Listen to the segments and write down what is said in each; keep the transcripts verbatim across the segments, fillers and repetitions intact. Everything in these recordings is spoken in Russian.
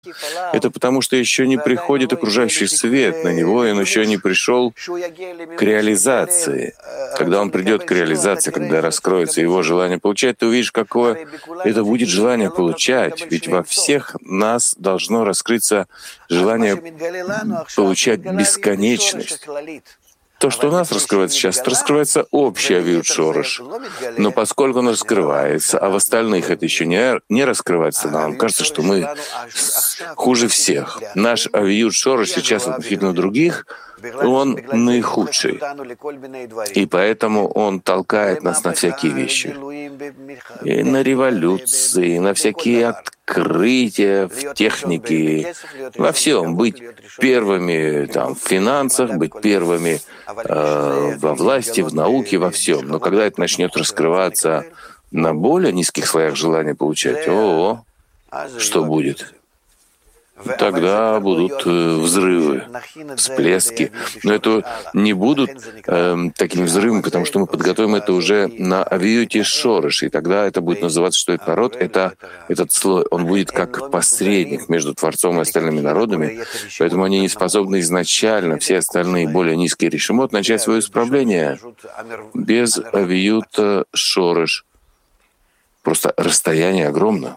Это потому, что еще не приходит окружающий свет на него, и он еще не пришел к реализации. Когда он придет к реализации, когда раскроется его желание получать, ты увидишь, какое это будет желание получать. Ведь во всех нас должно раскрыться желание получать бесконечность. То, что у нас раскрывается сейчас, раскрывается общий авиют шорош. Но поскольку он раскрывается, а в остальных это еще не, не раскрывается, нам кажется, что мы хуже всех. Наш авиют шорош сейчас относительно других, он наихудший. И поэтому он толкает нас на всякие вещи. И на революции, на всякие открытия в технике, во всем. Быть первыми там, в финансах, быть первыми э, во власти, в науке, во всем. Но когда это начнет раскрываться на более низких слоях желания получать, о, что будет? Тогда будут взрывы, всплески. Но это не будут э, такими взрывами, потому что мы подготовим это уже на авиюте шорош. И тогда это будет называться, что этот народ, это, этот слой, он будет как посредник между Творцом и остальными народами. Поэтому они не способны изначально, все остальные более низкие решимот, начать свое исправление без авиюта шорош. Просто расстояние огромно.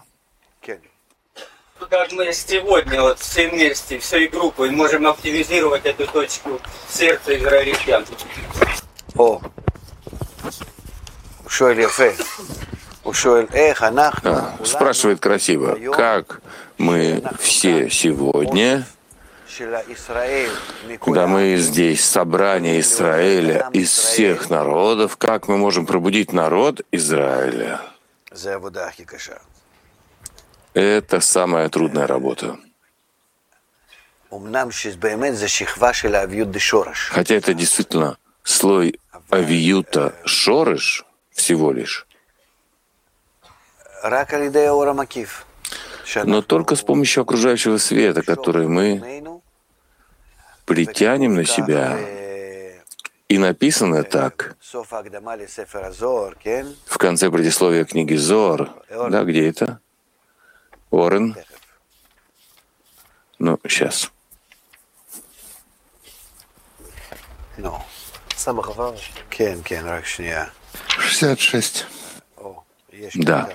Как мы сегодня вот все вместе, всей группой можем активизировать эту точку в сердце израильтян. О, а, спрашивает красиво, как мы все сегодня, когда мы здесь, собрание Израиля из всех народов, как мы можем пробудить народ Израиля? Это самая трудная работа. Хотя это действительно слой авиюта шореш всего лишь. Но только с помощью окружающего света, который мы притянем на себя. И написано так в конце предисловия книги Зоар. Да, где это? Орен. Ну, сейчас. шестьдесят шесть. Да.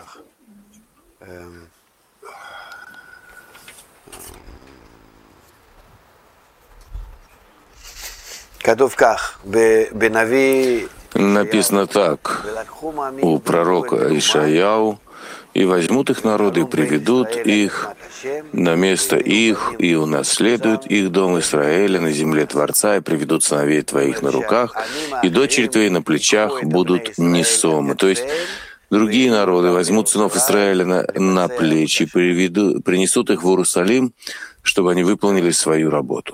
Написано так у пророка Ишаяу: «И возьмут их народы, и приведут их на место их, и унаследуют их дом Израиля на земле Творца, и приведут сыновей твоих на руках, и дочери твои на плечах будут несомы». То есть другие народы возьмут сынов Израиля на, на плечи, приведут, принесут их в Иерусалим, чтобы они выполнили свою работу.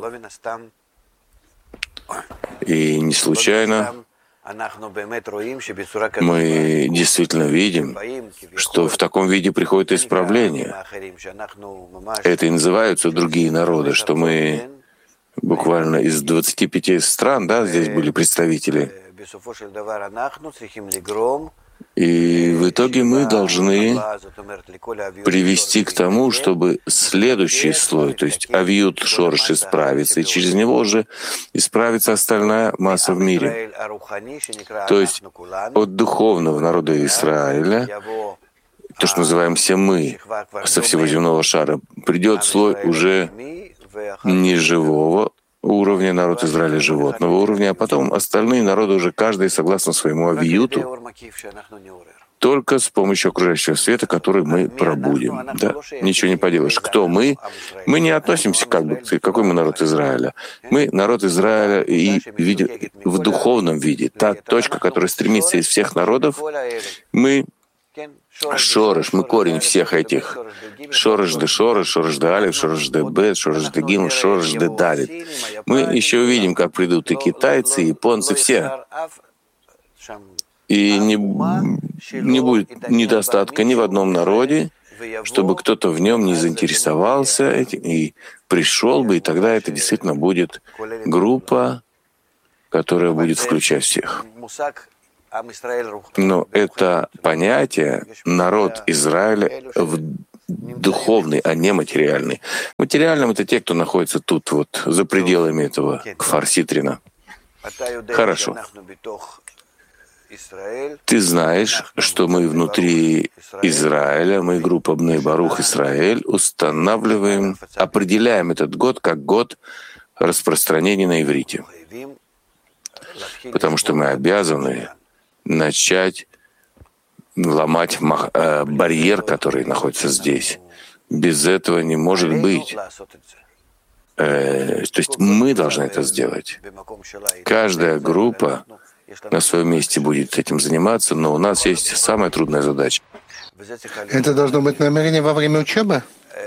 И не случайно мы действительно видим, что в таком виде приходит исправление. Это и называются другие народы, что мы буквально из двадцати пяти стран, да, здесь были представители. И в итоге мы должны привести к тому, чтобы следующий слой, то есть авиют шорш, исправится, и через него уже исправится остальная масса в мире. То есть от духовного народа Израиля, то, что называем все мы, со всего земного шара, придет слой уже не живого уровня, народ Израиля животного уровня, а потом остальные народы уже каждый согласно своему авиюту, только с помощью окружающего света, который мы пробудим. Да? Ничего не поделаешь. Кто мы? Мы не относимся как бы к какой мы народ Израиля. Мы народ Израиля и видим в духовном виде. Та точка, которая стремится из всех народов, мы шореш, мы корень всех этих. Шореш де шореш, шореш де алиф, шореш де бет, шореш де гимл, шореш де далит. Мы еще увидим, как придут и китайцы, и японцы, все. И не, не будет недостатка ни в одном народе, чтобы кто-то в нем не заинтересовался этим и пришел бы, и тогда это действительно будет группа, которая будет включать всех. Но это понятие «народ Израиля» в духовный, а не материальный. Материальным — это те, кто находится тут, вот, за пределами этого Кфар-Ситрина. Хорошо. Ты знаешь, что мы внутри Израиля, мы, группа Бней Барух Исраэль, устанавливаем, определяем этот год как год распространения на иврите. Потому что мы обязаны начать ломать э, барьер, который находится здесь. Без этого не может быть. Э, то есть мы должны это сделать. Каждая группа на своем месте будет этим заниматься, но у нас есть самая трудная задача. Это должно быть намерение во время учебы?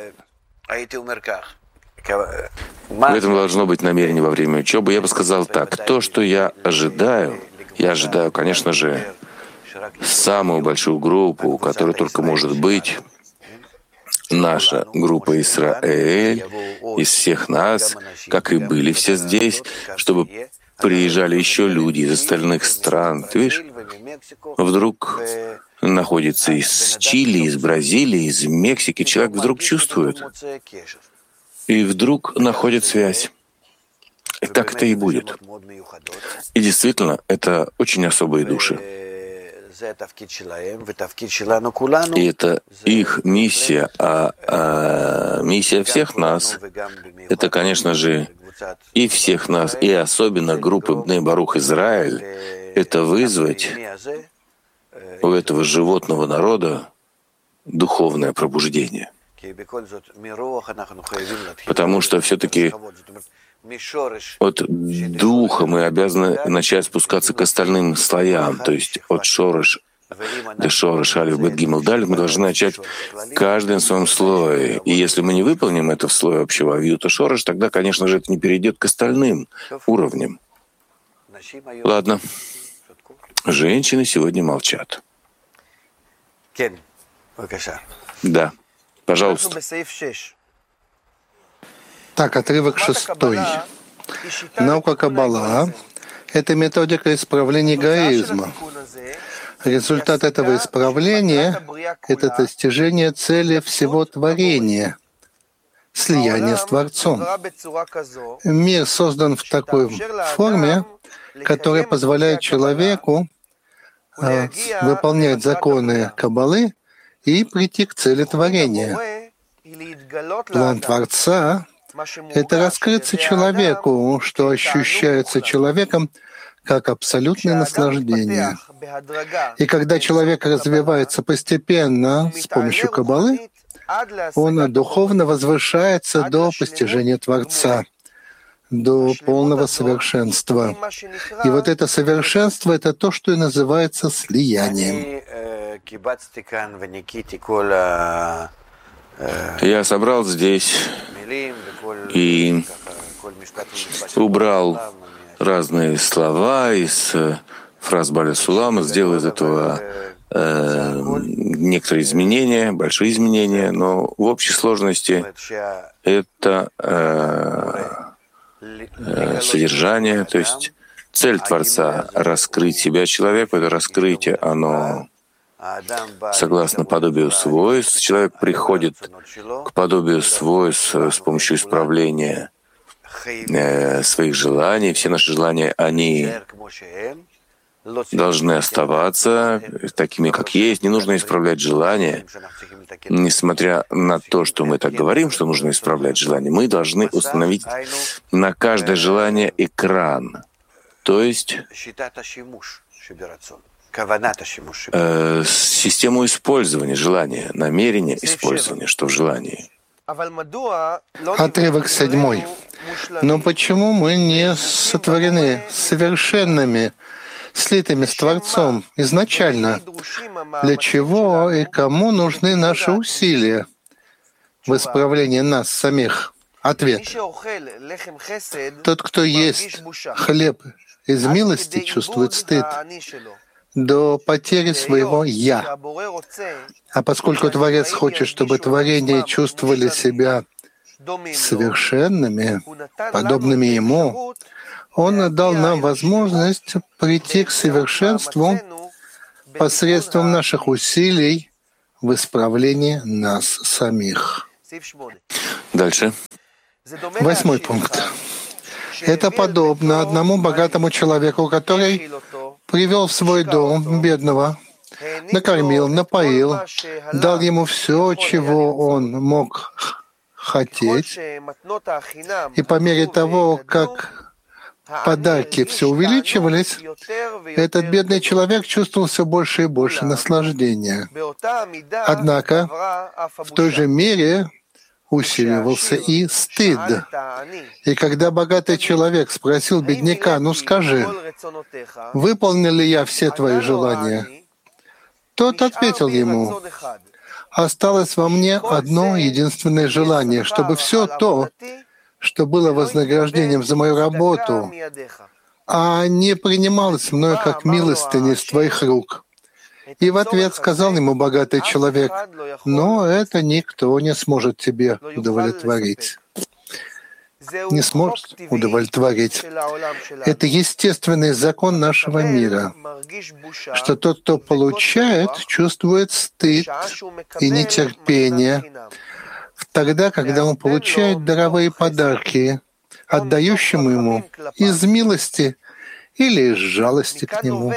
В этом должно быть намерение во время учебы. Я бы сказал так. То, что я ожидаю, я ожидаю, конечно же, самую большую группу, которая только может быть, наша группа Исраэль, из всех нас, как и были все здесь, чтобы приезжали еще люди из остальных стран. Ты видишь, вдруг находится из Чили, из Бразилии, из Мексики. Человек вдруг чувствует, и вдруг находит связь. И так это и будет. И действительно, это очень особые души. И это их миссия, а, а миссия всех нас — это, конечно же, и всех нас, и особенно группы Бней Барух Израиль, это вызвать у этого животного народа духовное пробуждение. Потому что все-таки от духа мы обязаны начать спускаться к остальным слоям, то есть от шорыш до шорыш, алиф, бет, гимел, далит, мы должны начать каждый на своем слое. И если мы не выполним это в слое общего авиюта шорыш, тогда, конечно же, это не перейдет к остальным уровням. Ладно. Женщины сегодня молчат. Да. Пожалуйста. Так, отрывок шестой. Наука Каббала — это методика исправления эгоизма. Результат этого исправления — это достижение цели всего творения — слияние с Творцом. Мир создан в такой форме, которая позволяет человеку э, выполнять законы Каббалы и прийти к цели творения. План Творца — это раскрыться человеку, что ощущается человеком как абсолютное наслаждение. И когда человек развивается постепенно с помощью Каббалы, он духовно возвышается до постижения Творца, до полного совершенства. И вот это совершенство — это то, что и называется слиянием. Я собрал здесь и убрал разные слова из фраз Баля Сулама, сделал из этого э, некоторые изменения, большие изменения, но в общей сложности это э, э, содержание, то есть цель Творца — раскрыть себя человеку. Это раскрытие, оно согласно подобию свойств. Человек приходит к подобию свойств с помощью исправления э, своих желаний. Все наши желания, они должны оставаться такими, как есть. Не нужно исправлять желания. Несмотря на то, что мы так говорим, что нужно исправлять желания, мы должны установить на каждое желание экран. То есть э, систему использования желания, намерение использования, что в желании. Отрывок седьмой. Но почему мы не сотворены совершенными, слитыми с Творцом изначально? Для чего и кому нужны наши усилия в исправлении нас самих? Ответ. Тот, кто ест хлеб из милости, чувствует стыд до потери своего «я». А поскольку Творец хочет, чтобы творения чувствовали себя совершенными, подобными Ему, Он дал нам возможность прийти к совершенству посредством наших усилий в исправлении нас самих. Дальше. Восьмой пункт. Это подобно одному богатому человеку, который привел в свой дом бедного, накормил, напоил, дал ему все, чего он мог хотеть, и по мере того, как подарки все увеличивались, этот бедный человек чувствовал все больше и больше наслаждения. Однако в той же мере усиливался и стыд. И когда богатый человек спросил бедняка: «Ну скажи, выполнил ли я все твои желания?» Тот ответил ему: «Осталось во мне одно единственное желание, чтобы все то, что было вознаграждением за мою работу, а не принималось мною как милостыня из твоих рук». И в ответ сказал ему богатый человек: «Но это никто не сможет тебе удовлетворить». Не сможет удовлетворить. Это естественный закон нашего мира, что тот, кто получает, чувствует стыд и нетерпение тогда, когда он получает даровые подарки, отдающему ему из милости или из жалости к нему.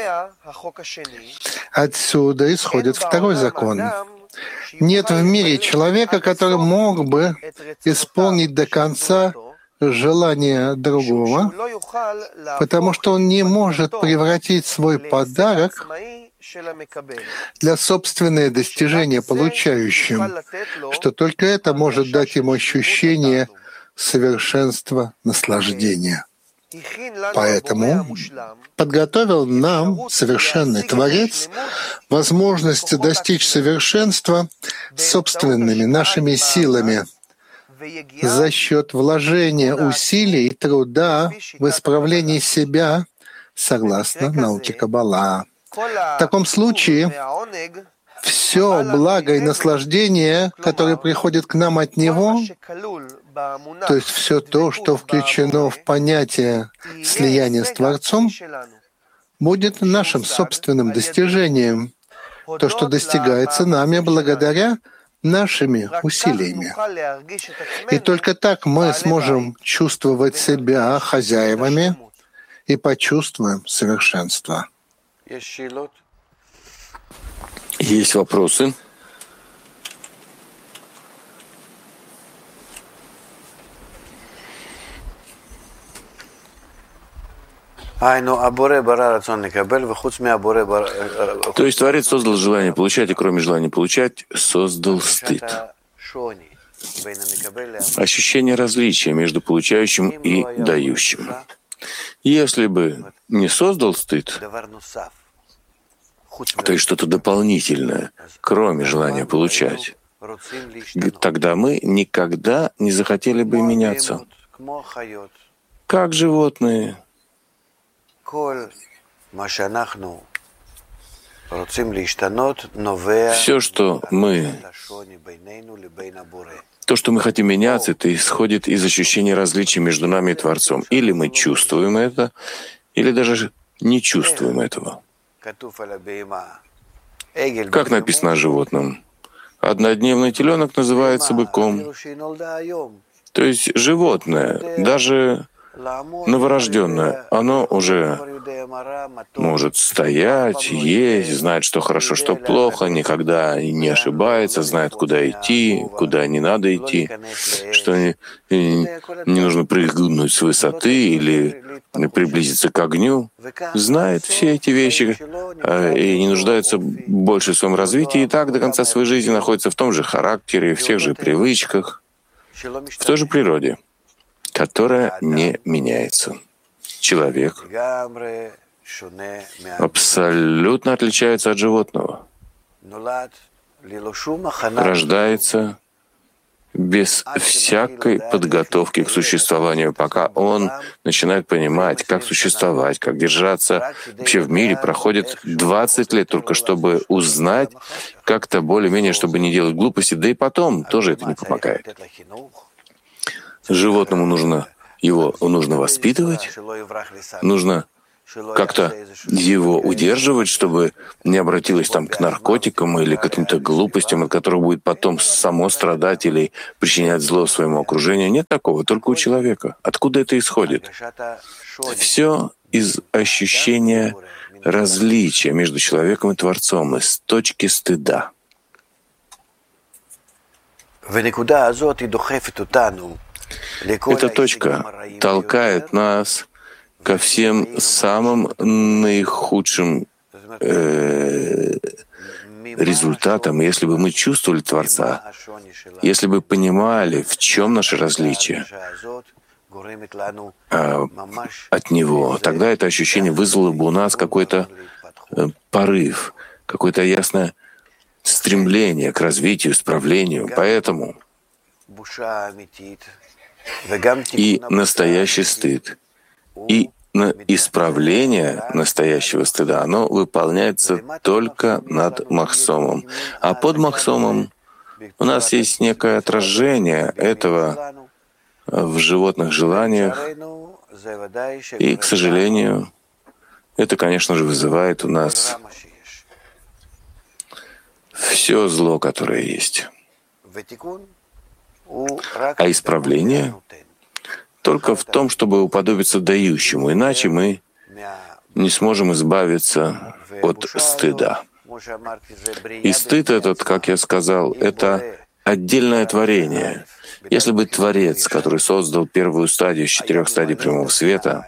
Отсюда исходит второй закон. Нет в мире человека, который мог бы исполнить до конца желание другого, потому что он не может превратить свой подарок для собственного достижения получающим, что только это может дать ему ощущение совершенства, наслаждения. Поэтому подготовил нам совершенный Творец возможность достичь совершенства собственными нашими силами за счет вложения усилий и труда в исправлении себя согласно науке Каббала. В таком случае все благо и наслаждение, которое приходит к нам от Него, то есть все то, что включено в понятие слияния с Творцом, будет нашим собственным достижением, то, что достигается нами благодаря нашими усилиями. И только так мы сможем чувствовать себя хозяевами и почувствуем совершенство. Есть вопросы? То есть Творец создал желание получать, и кроме желания получать, создал стыд. Ощущение различия между получающим и дающим. Если бы не создал стыд, то есть что-то дополнительное, кроме желания получать, тогда мы никогда не захотели бы меняться. Как животные. Все, что мы, то, что мы хотим меняться, это исходит из ощущения различия между нами и Творцом. Или мы чувствуем это, или даже не чувствуем этого. Как написано о животном? Однодневный теленок называется быком. То есть животное, даже новорожденное, оно уже может стоять, есть, знает, что хорошо, что плохо, никогда не ошибается, знает, куда идти, куда не надо идти, что не, не нужно прыгнуть с высоты или приблизиться к огню. Знает все эти вещи и не нуждается больше в своем развитии, и так до конца своей жизни находится в том же характере, в тех же привычках, в той же природе, которая не меняется. Человек абсолютно отличается от животного. Рождается без всякой подготовки к существованию, пока он начинает понимать, как существовать, как держаться. Вообще в мире проходит двадцать лет только, чтобы узнать как-то более-менее, чтобы не делать глупости, да и потом тоже это не помогает. Животному нужно его нужно воспитывать, нужно как-то его удерживать, чтобы не обратилось там к наркотикам или к каким-то глупостям, от которых будет потом само страдать или причинять зло своему окружению. Нет такого, только у человека. Откуда это исходит? Все из ощущения различия между человеком и Творцом, из точки стыда. Эта точка толкает нас ко всем самым наихудшим э, результатам. Если бы мы чувствовали Творца, если бы понимали, в чем наше различие э, от Него, тогда это ощущение вызвало бы у нас какой-то э, порыв, какое-то ясное стремление к развитию, исправлению. Поэтому и настоящий стыд, и исправление настоящего стыда, оно выполняется только над махсомом. А под махсомом у нас есть некое отражение этого в животных желаниях. И, к сожалению, это, конечно же, вызывает у нас все зло, которое есть. А исправление только в том, чтобы уподобиться дающему, иначе мы не сможем избавиться от стыда. И стыд этот, как я сказал, это отдельное творение. Если бы Творец, который создал первую стадию из четырех стадий прямого света,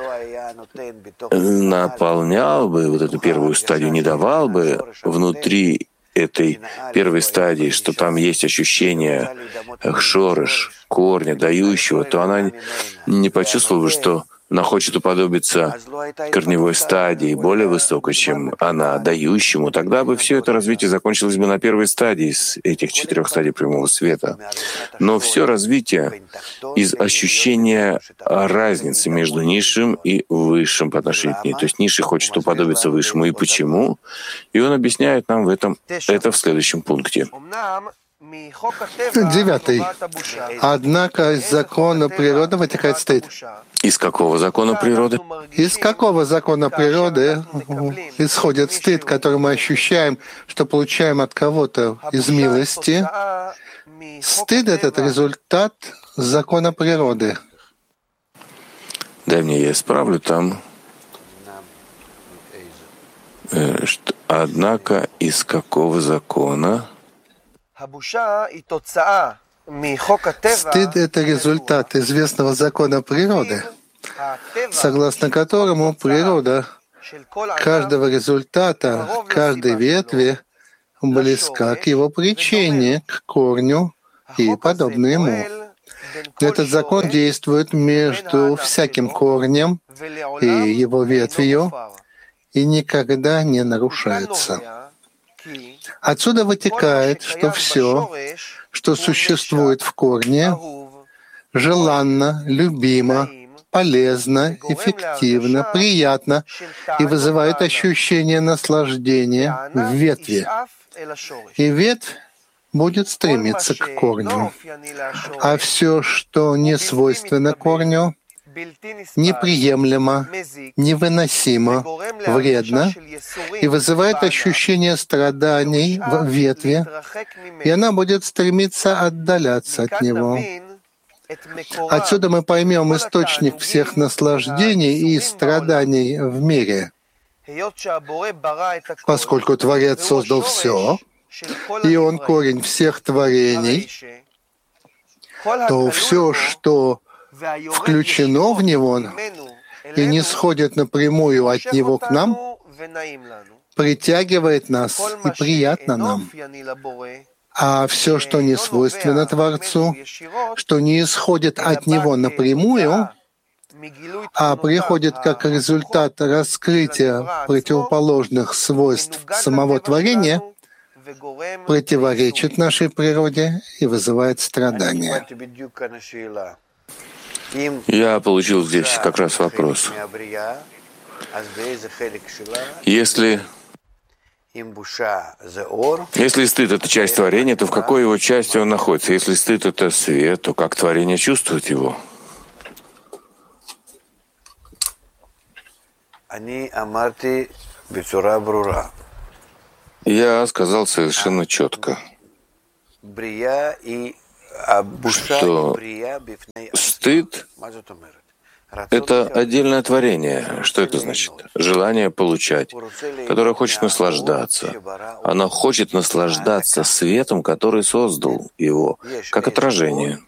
наполнял бы вот эту первую стадию, не давал бы внутри этой первой стадии, что там есть ощущение шорыш, корня, дающего, то она не почувствовала бы, что она хочет уподобиться корневой стадии, более высокой, чем она, дающему. Тогда бы все это развитие закончилось бы на первой стадии из этих четырех стадий прямого света. Но все развитие из ощущения разницы между низшим и высшим по отношению к ней. То есть низший хочет уподобиться высшему. И почему? И он объясняет нам в этом, это в следующем пункте. Девятый. Однако из закона природы вытекает стыд. Из какого закона природы? Из какого закона природы исходит стыд, который мы ощущаем, что получаем от кого-то из милости? Стыд — это результат закона природы. Дай мне, я исправлю там. Э, что, однако из какого закона? Стыд — это результат известного закона природы, согласно которому природа каждого результата, каждой ветви близка к его причине, к корню и подобно ему. Этот закон действует между всяким корнем и его ветвью и никогда не нарушается. Отсюда вытекает, что все, что существует в корне, желанно, любимо, полезно, эффективно, приятно и вызывает ощущение наслаждения в ветви. И ветвь будет стремиться к корню. А все, что не свойственно корню, неприемлемо, невыносимо, вредно и вызывает ощущение страданий в ветви, и она будет стремиться отдаляться от него. Отсюда мы поймем источник всех наслаждений и страданий в мире. Поскольку Творец создал все, и Он корень всех творений, то все, что включено в Него и не сходит напрямую от Него к нам, притягивает нас и приятно нам. А все, что не свойственно Творцу, что не исходит от Него напрямую, а приходит как результат раскрытия противоположных свойств самого творения, противоречит нашей природе и вызывает страдания. Я получил здесь как раз вопрос. Если, если стыд — это часть творения, то в какой его части он находится? Если стыд — это свет, то как творение чувствует его? Я сказал совершенно четко, что стыд — это отдельное творение. Что это значит? Желание получать, которое хочет наслаждаться. Оно хочет наслаждаться светом, который создал его, как отражение.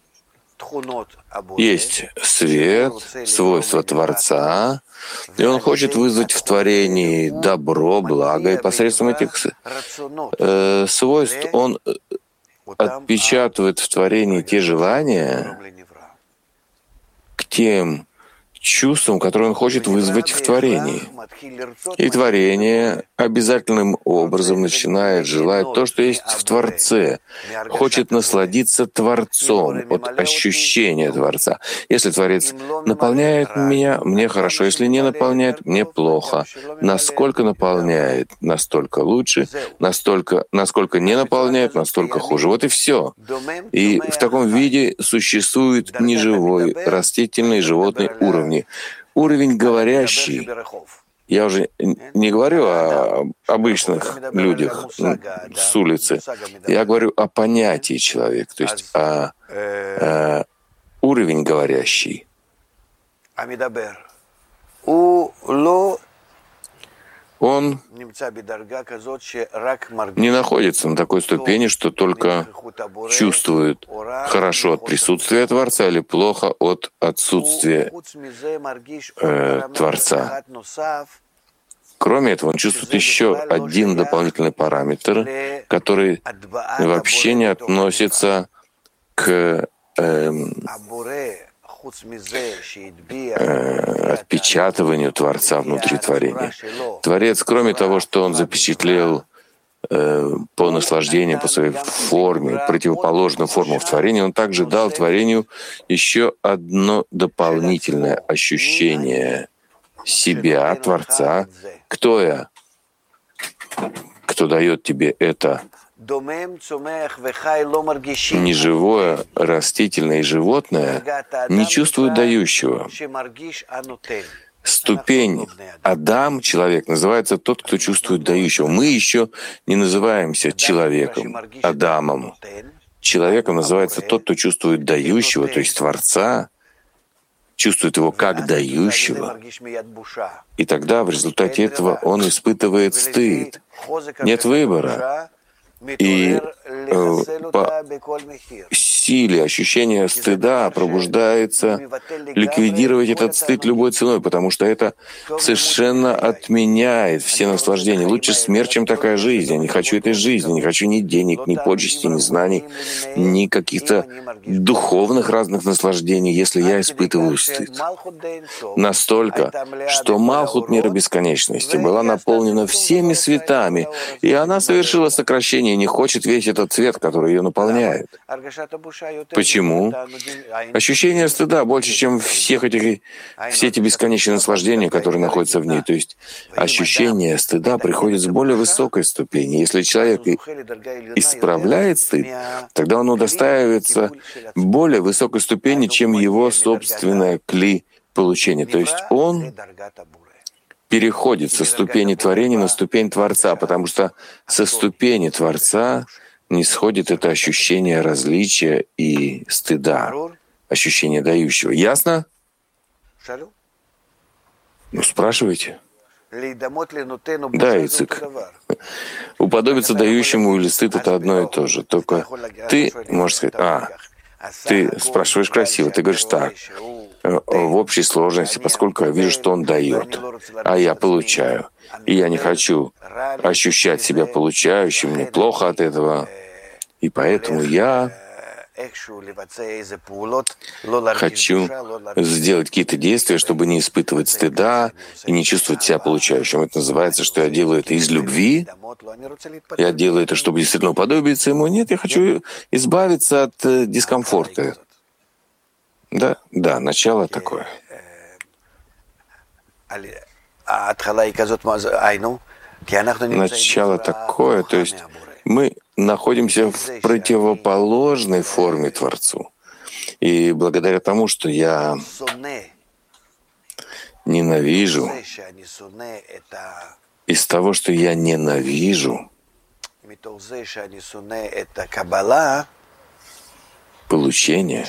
Есть свет, свойство Творца, и он хочет вызвать в творении добро, благо, и посредством этих э, свойств он отпечатывает в творении те желания к тем чувствам, которые он хочет вызвать в творении. И творение обязательным образом начинает желать то, что есть в Творце, хочет насладиться Творцом, от ощущения Творца. Если Творец наполняет меня, мне хорошо. Если не наполняет, мне плохо. Насколько наполняет, настолько лучше. Настолько, насколько не наполняет, настолько хуже. Вот и все. И в таком виде существует неживой, растительный, животный уровень. Уровень говорящий. Я уже не говорю о обычных людях с улицы. Я говорю о понятии человека, то есть о, о уровень говорящий. Он не находится на такой ступени, что только чувствует хорошо от присутствия Творца или плохо от отсутствия э, Творца. Кроме этого, он чувствует еще один дополнительный параметр, который вообще не относится к э, отпечатыванию Творца внутри творения. Творец, кроме того, что он запечатлел э, по наслаждению, по своей форме, противоположную форму в творении, он также дал творению еще одно дополнительное ощущение себя, Творца. Кто я? Кто дает тебе это? Неживое, растительное и животное не чувствуют дающего. Ступень Адам, человек, называется тот, кто чувствует дающего. Мы еще не называемся человеком, Адамом. Человеком называется тот, кто чувствует дающего, то есть Творца, чувствует его как дающего. И тогда в результате этого он испытывает стыд. Нет выбора. И э, по силе ощущения стыда пробуждается ликвидировать этот стыд любой ценой, потому что это совершенно отменяет все наслаждения. Лучше смерть, чем такая жизнь. Я не хочу этой жизни, не хочу ни денег, ни почести, ни знаний, ни каких-то духовных разных наслаждений, если я испытываю стыд. Настолько, что Малхут мира бесконечности была наполнена всеми светами, и она совершила сокращение, не хочет весь этот цвет, который ее наполняет. Почему? Ощущение стыда больше, чем всех этих, все эти бесконечные наслаждения, которые находятся в ней. То есть ощущение стыда приходит с более высокой ступени. Если человек исправляет стыд, тогда он удостаивается более высокой ступени, чем его собственное кли получения. То есть он переходит со ступени творения на ступень Творца, потому что со ступени Творца не сходит это ощущение различия и стыда, ощущение дающего. Ясно? Ну, спрашивайте. Да, Ицик. Уподобиться дающему или стыд — это одно и то же. Только ты можешь сказать, а, ты спрашиваешь красиво, ты говоришь так, в общей сложности, поскольку я вижу, что он дает, а я получаю. И я не хочу ощущать себя получающим, мне плохо от этого. И поэтому я хочу сделать какие-то действия, чтобы не испытывать стыда и не чувствовать себя получающим. Это называется, что я делаю это из любви. Я делаю это, чтобы действительно уподобиться ему. Нет, я хочу избавиться от дискомфорта. Да, да, начало такое. Начало такое, то есть мы находимся в противоположной форме Творцу. И благодаря тому, что я ненавижу, из того, что я ненавижу, получение,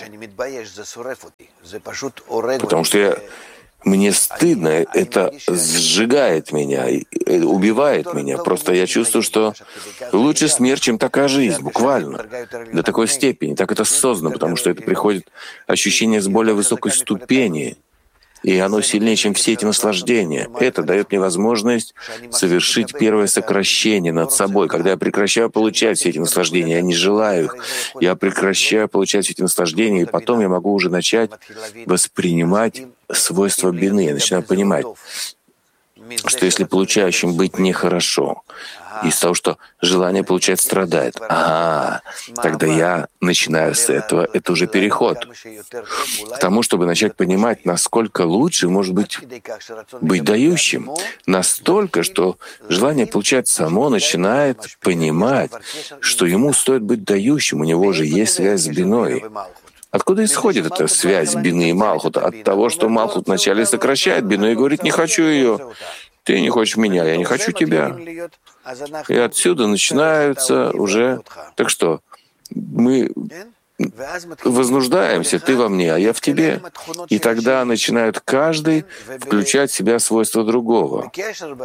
потому что я, мне стыдно, это сжигает меня, убивает меня. Просто я чувствую, что лучше смерть, чем такая жизнь, буквально. До такой степени. Так это создано, потому что это приходит ощущение с более высокой ступени. И оно сильнее, чем все эти наслаждения. Это дает мне возможность совершить первое сокращение над собой. Когда я прекращаю получать все эти наслаждения, я не желаю их, я прекращаю получать все эти наслаждения, и потом я могу уже начать воспринимать свойства бины. Я начинаю понимать, что если получающим быть нехорошо, из того, что желание получать страдает, ага, тогда я начинаю с этого, это уже переход к тому, чтобы начать понимать, насколько лучше может быть быть дающим, настолько, что желание получать само начинает понимать, что ему стоит быть дающим, у него же есть связь с биной. Откуда исходит эта связь бины и Малхута? От того, что Малхут вначале сокращает бину и говорит: «Не хочу ее, ты не хочешь меня, я не хочу тебя». И отсюда начинаются уже... Так что мы вознуждаемся, ты во мне, а я в тебе. И тогда начинают каждый включать в себя свойства другого.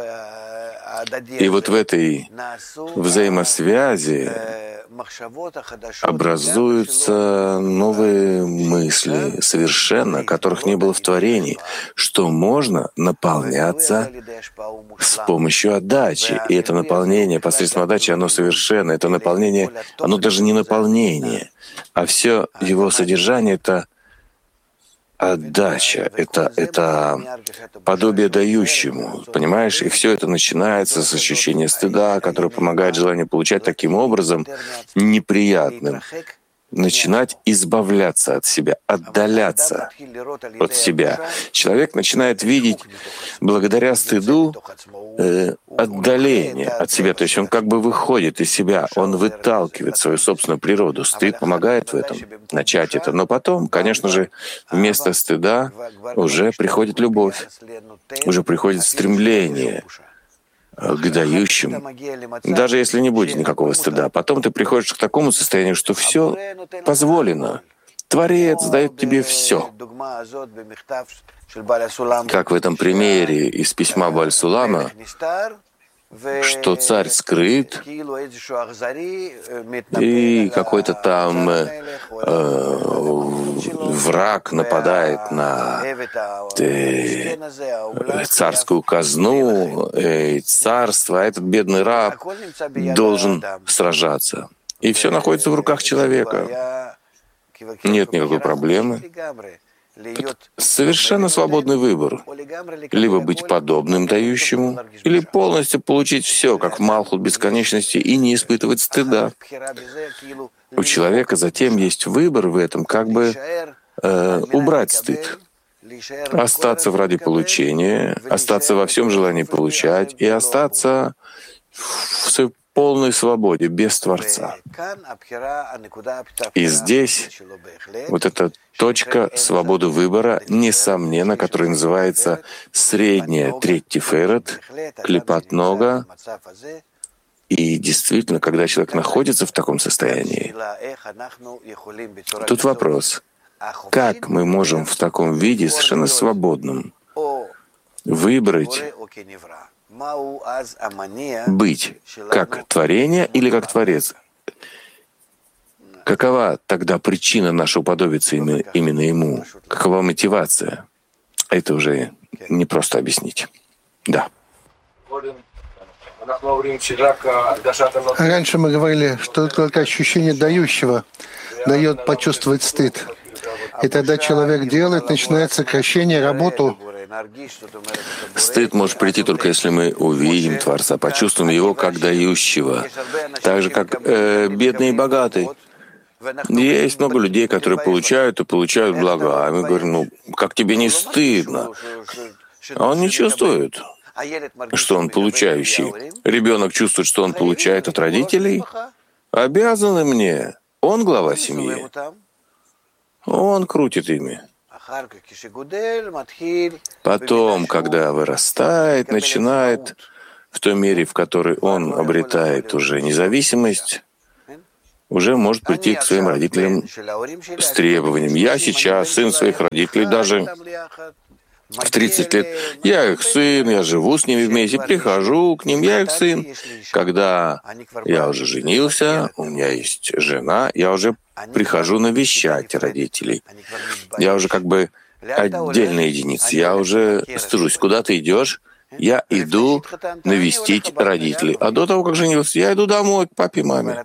И вот в этой взаимосвязи образуются новые мысли, совершенно, которых не было в творении, что можно наполняться с помощью отдачи. И это наполнение посредством отдачи, оно совершенно, это наполнение, оно даже не наполнение, а все его содержание — это отдача, это, это подобие дающему, понимаешь? И все это начинается с ощущения стыда, которое помогает желанию получать таким образом неприятным, начинать избавляться от себя, отдаляться от себя. Человек начинает видеть благодаря стыду э, отдаление от себя, то есть он как бы выходит из себя, он выталкивает свою собственную природу. Стыд помогает в этом, начать это. Но потом, конечно же, вместо стыда уже приходит любовь, уже приходит стремление к дающим, даже если не будет никакого стыда. Потом ты приходишь к такому состоянию, что все позволено. Творец дает тебе все. Как в этом примере из письма Бааль-Сулама, что царь скрыт, и какой-то там э, враг нападает на э, царскую казну, э, царство, а этот бедный раб должен сражаться. И все находится в руках человека. Нет никакой проблемы. Тут совершенно свободный выбор. Либо быть подобным дающему, или полностью получить все, как в Малхут бесконечности, и не испытывать стыда. У человека затем есть выбор в этом, как бы э, убрать стыд, остаться в ради получения, остаться во всем желании получать и остаться в полной свободе, без Творца. И здесь вот эта точка свободы выбора, несомненно, которая называется средняя треть Тиферет, клипат нога. И действительно, когда человек находится в таком состоянии, тут вопрос, как мы можем в таком виде, совершенно свободном, выбрать быть как творение или как Творец? Какова тогда причина нашего уподобиться именно Ему? Какова мотивация? Это уже не просто объяснить. Да. Раньше мы говорили, что только ощущение дающего дает почувствовать стыд. И тогда человек делает, начинает сокращение, работу. Стыд может прийти только если мы увидим Творца, почувствуем Его как дающего, так же, как э, бедный и богатый. Есть много людей, которые получают и получают блага. А мы говорим: ну, как тебе не стыдно? А он не чувствует, что он получающий. Ребенок чувствует, что он получает от родителей. Обязаны мне. Он глава семьи. Он крутит ими. Потом, когда вырастает, начинает, в той мере, в которой он обретает уже независимость, уже может прийти к своим родителям с требованием. Я сейчас сын своих родителей, даже в тридцать лет. Я их сын, я живу с ними вместе, прихожу к ним, я их сын. Когда я уже женился, у меня есть жена, я уже прихожу навещать родителей. Я уже как бы отдельная единица. Я уже стыжусь. Куда ты идешь? Я иду навестить родителей. А до того, как женился, я иду домой к папе и маме.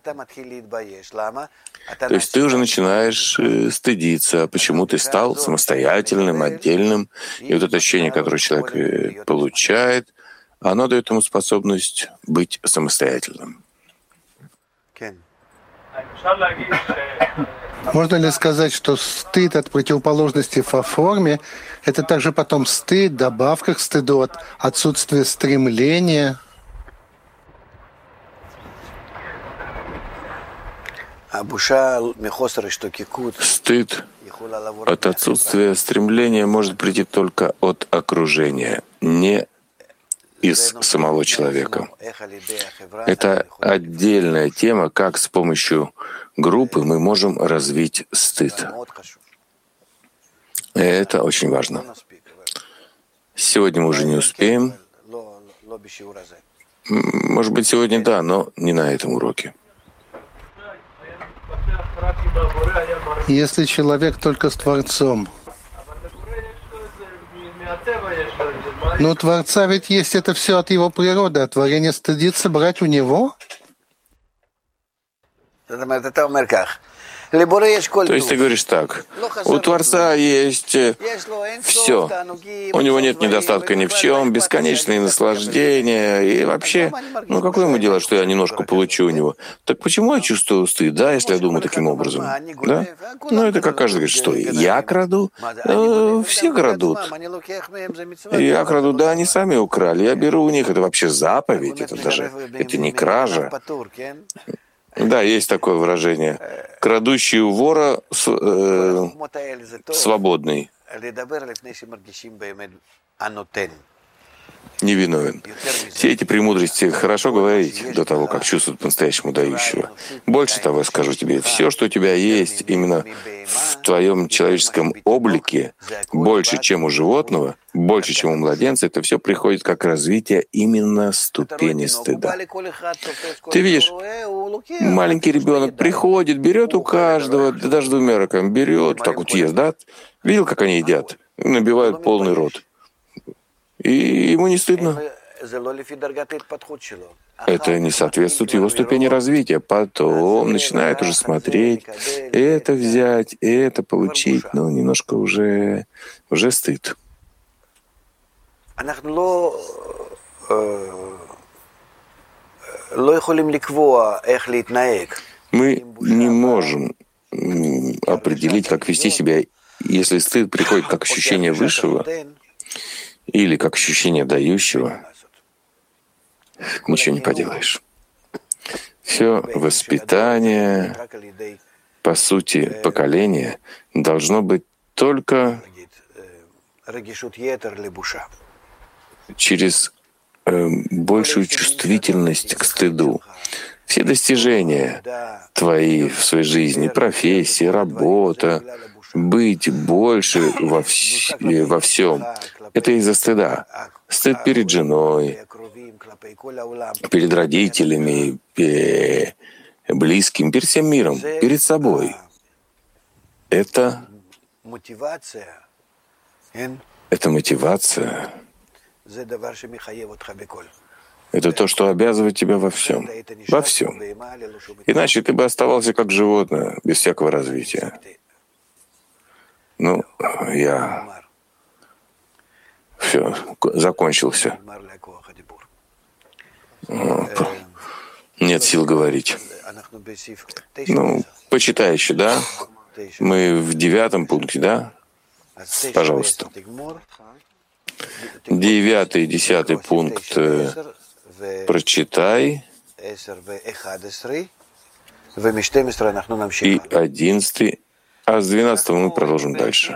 То есть ты уже начинаешь э, стыдиться, почему ты стал самостоятельным, отдельным. И вот это ощущение, которое человек э, получает, оно дает ему способность быть самостоятельным. Можно ли сказать, что стыд от противоположности по форме — это также потом стыд, добавка к стыду от отсутствия стремления? Стыд от отсутствия стремления может прийти только от окружения, не из самого человека. Это отдельная тема, как с помощью группы мы можем развить стыд. И это очень важно. Сегодня мы уже не успеем. Может быть, сегодня да, но не на этом уроке. Если человек только с Творцом, но Творца ведь есть, это все от его природы, а творение стыдится брать у него? То есть ты говоришь так, у Творца есть все, у него нет недостатка ни в чем, бесконечные наслаждения, и вообще, ну какое ему дело, что я немножко получу у него? Так почему я чувствую стыд, да, если я думаю таким образом? Да? Ну это как каждый говорит, что я краду? Э, все крадут. Я краду, да, они сами украли, я беру у них, это вообще заповедь, это даже, это не кража. Да, есть такое выражение. Крадущий у вора э, свободный, невиновен. Все эти премудрости хорошо говорить до того, как чувствуют по-настоящему дающего. Больше того, я скажу тебе, все, что у тебя есть именно в твоем человеческом облике, больше, чем у животного, больше, чем у младенца, это все приходит как развитие именно ступени стыда. Ты видишь, маленький ребенок приходит, берет у каждого, да даже двумя руками, берет, так вот ест, да? Видел, как они едят? Набивают полный рот. И ему не стыдно. Это не соответствует его ступени развития. Потом начинает уже смотреть, это взять, это получить, но немножко уже, уже стыд. Мы не можем определить, как вести себя, если стыд приходит как ощущение высшего или как ощущение дающего. Ничего не поделаешь. Все воспитание, по сути, поколение должно быть только через э, большую чувствительность к стыду. Все достижения твои в своей жизни, профессия, работа, быть больше во, вс- во всем, это из-за стыда. Стыд перед женой, перед родителями, перед близким, перед всем миром, перед собой. Это, это мотивация. Это то, что обязывает тебя во всем. Во всем. Иначе ты бы оставался как животное, без всякого развития. Ну, я... Все, закончился. Нет сил говорить. Ну, почитай еще, да? Мы в девятом пункте, да? Пожалуйста. Девятый и десятый пункт э, прочитай. И одиннадцатый А с двенадцатого мы продолжим дальше.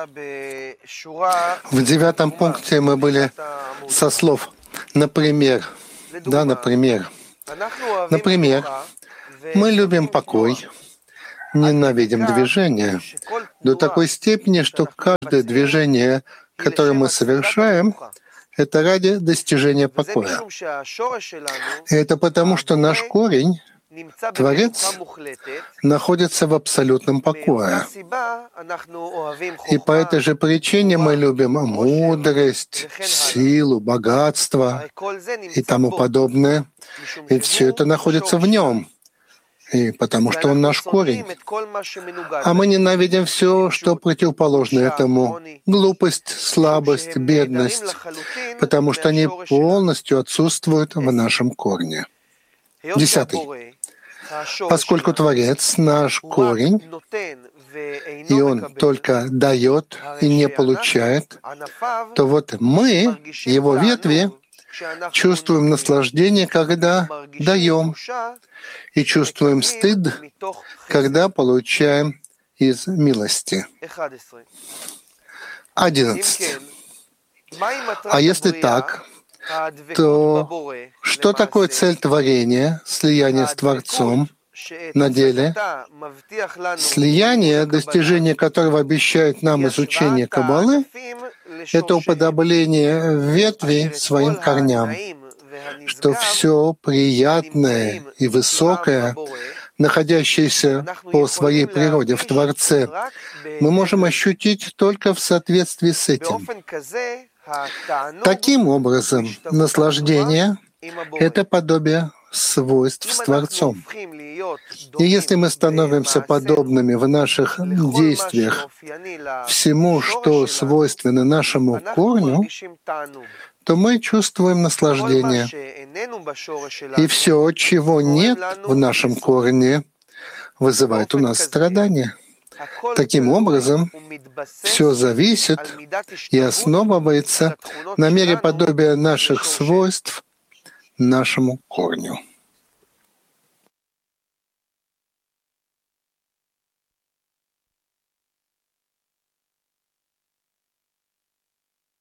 В девятом пункте мы были со слов «например». Да, например. Например, мы любим покой, ненавидим движение до такой степени, что каждое движение, которое мы совершаем, это ради достижения покоя. И это потому, что наш корень, Творец, находится в абсолютном покое. И по этой же причине мы любим мудрость, силу, богатство и тому подобное. И все это находится в нем. И потому что он наш корень. А мы ненавидим все, что противоположно этому. Глупость, слабость, бедность, потому что они полностью отсутствуют в нашем корне. Десятый. Поскольку Творец — наш корень, и Он только дает и не получает, то вот мы, Его ветви, чувствуем наслаждение, когда даем, и чувствуем стыд, когда получаем из милости. Одиннадцать. А если так, то что такое цель творения, слияние с Творцом на деле? Слияние, достижение которого обещает нам изучение Каббалы, это уподобление ветви своим корням, что все приятное и высокое, находящееся по своей природе в Творце, мы можем ощутить только в соответствии с этим. Таким образом, наслаждение — это подобие свойств с Творцом. И если мы становимся подобными в наших действиях всему, что свойственно нашему корню, то мы чувствуем наслаждение. И все, чего нет в нашем корне, вызывает у нас страдания. Таким образом, все зависит и основывается на мере подобия наших свойств нашему корню.